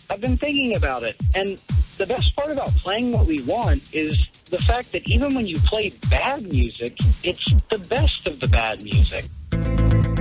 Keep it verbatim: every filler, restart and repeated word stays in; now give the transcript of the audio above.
I've been thinking about it, and the best part about playing what we want is the fact that even when you play bad music, it's the best of the bad music.